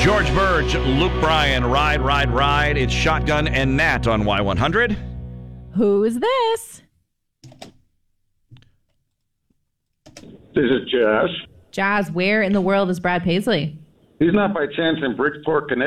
George Burge, Luke Bryan, Ride, Ride, Ride. It's Shotgun and Nat on Y100. Who is this? This is Jazz. Jazz, where in the world is Brad Paisley? He's not by chance in Bridgeport, Connecticut.